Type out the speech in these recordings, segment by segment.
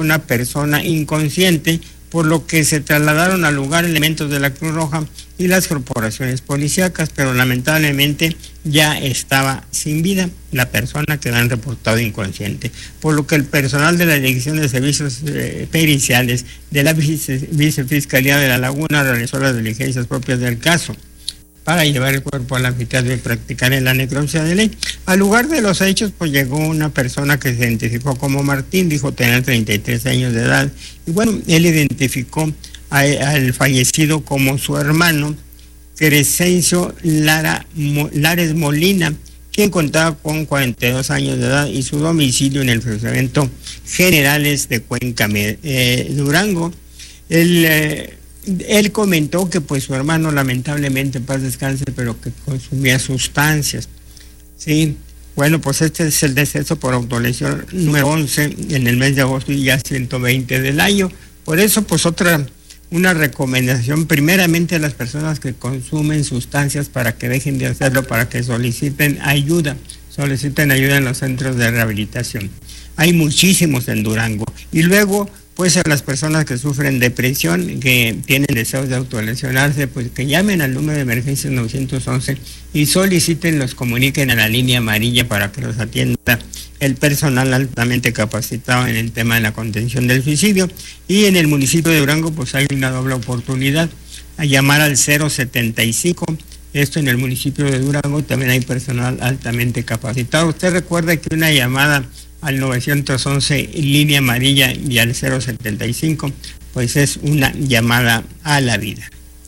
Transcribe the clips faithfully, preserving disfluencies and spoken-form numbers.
una persona inconsciente, por lo que se trasladaron al lugar elementos de la Cruz Roja y las corporaciones policíacas, pero lamentablemente ya estaba sin vida la persona que la han reportado inconsciente, por lo que el personal de la Dirección de Servicios eh, Periciales de la Vice, Vicefiscalía de La Laguna realizó las diligencias propias del caso para llevar el cuerpo al anfiteatro y practicar en la necropsia de ley. Al lugar de los hechos, pues llegó una persona que se identificó como Martín, dijo tener treinta y tres años de edad, y bueno, él identificó a, al fallecido como su hermano, Crescencio Lara, Mo, Lares Molina, quien contaba con cuarenta y dos años de edad y su domicilio en el fraccionamiento Generales de Cuenca, eh, Durango. El... Eh, Él comentó que pues su hermano lamentablemente, en paz descanse, pero que consumía sustancias. Sí, bueno, pues este es el deceso por autolesión número once en el mes de agosto y ya ciento veinte del año. Por eso pues otra, una recomendación primeramente a las personas que consumen sustancias para que dejen de hacerlo, para que soliciten ayuda, soliciten ayuda en los centros de rehabilitación. Hay muchísimos en Durango. Y luego pues a las personas que sufren depresión, que tienen deseos de autolesionarse, pues que llamen al número de emergencia nueve once y soliciten, los comuniquen a la línea amarilla para que los atienda el personal altamente capacitado en el tema de la contención del suicidio. Y en el municipio de Durango pues hay una doble oportunidad, a llamar al cero setenta y cinco. Esto en el municipio de Durango también hay personal altamente capacitado. Usted recuerda que una llamada al nueve once línea amarilla y al cero setenta y cinco, pues es una llamada a la vida.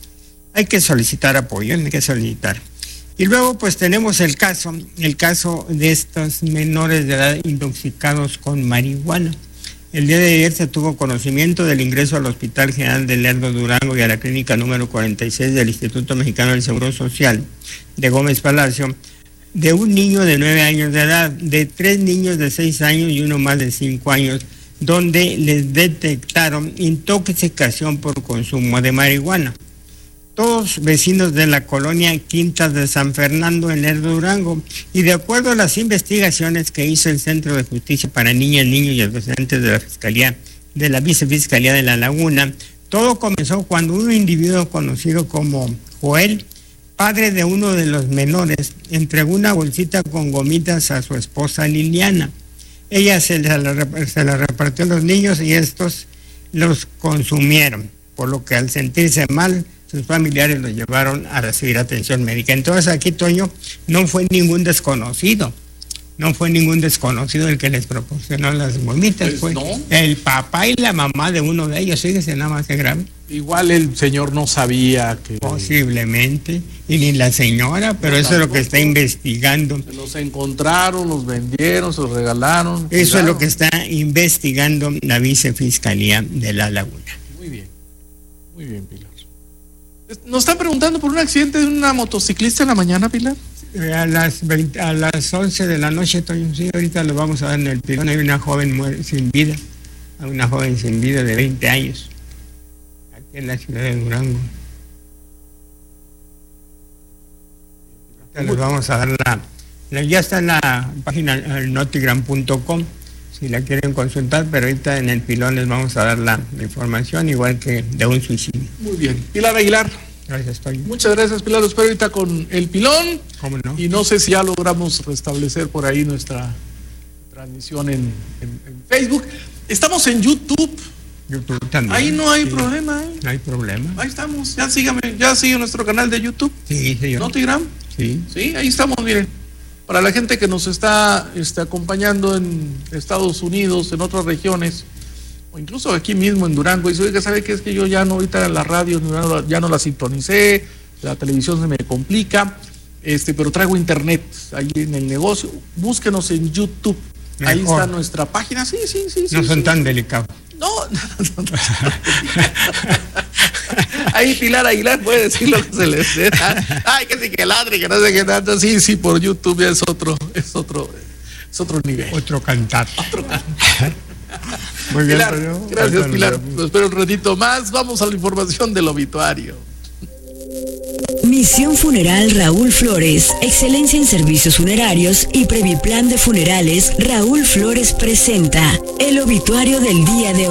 Hay que solicitar apoyo, hay que solicitar. Y luego pues tenemos el caso, el caso de estos menores de edad intoxicados con marihuana. El día de ayer se tuvo conocimiento del ingreso al Hospital General de Lerdo, Durango, y a la clínica número cuarenta y seis del Instituto Mexicano del Seguro Social de Gómez Palacio, de un niño de nueve años de edad, de tres niños de seis años y uno más de cinco años, donde les detectaron intoxicación por consumo de marihuana. Todos vecinos de la colonia Quintas de San Fernando en Lerdo, Durango, y de acuerdo a las investigaciones que hizo el Centro de Justicia para Niñas, Niños y Adolescentes de la Fiscalía, de la Vicefiscalía de La Laguna, todo comenzó cuando un individuo conocido como Joel, padre de uno de los menores, entregó una bolsita con gomitas a su esposa Liliana. Ella se la, se la repartió a los niños y estos los consumieron, por lo que al sentirse mal, sus familiares los llevaron a recibir atención médica. Entonces aquí, Toño, no fue ningún desconocido, no fue ningún desconocido el que les proporcionó las gomitas, pues fue no. el papá y la mamá de uno de ellos. Fíjese nada más de grave. Igual el señor no sabía que... Posiblemente, y ni la señora, pero no, eso tampoco. Es lo que está investigando. Se los encontraron, los vendieron, se los regalaron. Eso cuidado. Es lo que está investigando la Vicefiscalía de La Laguna. Muy bien, muy bien, Pilar. Nos están preguntando por un accidente de una motociclista en la mañana, Pilar. A las veinte, a las once de la noche, Toño, sí, ahorita lo vamos a dar en el pilón. Hay una joven muere, sin vida, hay una joven sin vida de veinte años, aquí en la ciudad de Durango. Ahorita les vamos a dar la, la, ya está en la página notigram punto com, si la quieren consultar, pero ahorita en el pilón les vamos a dar la, la información, igual que de un suicidio. Muy bien. Pilar Aguilar. Gracias, Toño. Muchas gracias, Pilar. Lo espero ahorita con el pilón. ¿Cómo no? Y no sé si ya logramos restablecer por ahí nuestra transmisión en, en, en Facebook. Estamos en YouTube. YouTube también. Ahí no hay sí. problema, ¿eh? No hay problema. Ahí estamos. Ya sígame, ya sigue nuestro canal de YouTube. Sí, señor. Notigram. Sí. Sí, ahí estamos, miren. Para la gente que nos está este, acompañando en Estados Unidos, en otras regiones, o incluso aquí mismo en Durango, y dice, oiga, ¿sabe qué? Es que yo ya no, ahorita la radio ya no la sintonicé, la televisión se me complica, este, pero traigo internet ahí en el negocio. Búsquenos en YouTube. Mejor. Ahí está nuestra página. Sí, sí, sí. No sí, son sí. tan delicados. No, no, no, no. Ahí Pilar Aguilar puede decir lo que se les dé. Ay, que sí, que ladre, que no sé qué tanto. Sí, sí, por YouTube ya es otro, es otro, es otro nivel. Otro cantar. Otro cantar. Muy bien, Pilar, Pilar. Gracias, Pilar. Lo espero un ratito más. Vamos a la información del obituario. Misión Funeral Raúl Flores, excelencia en servicios funerarios y Previplan de Funerales. Raúl Flores presenta el obituario del día de hoy.